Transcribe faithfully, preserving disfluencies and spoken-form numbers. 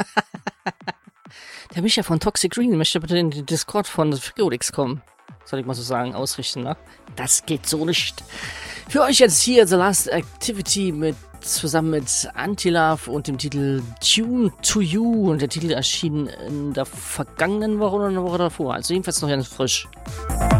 Der Micha von Toxic Green möchte bitte in den Discord von Frigodix kommen. Soll ich mal so sagen, ausrichten, ne? Das geht so nicht. Für euch jetzt hier The Last Activity mit zusammen mit Antilove und dem Titel Tune to You. Und der Titel erschien in der vergangenen Woche oder eine Woche davor. Also jedenfalls noch ganz frisch.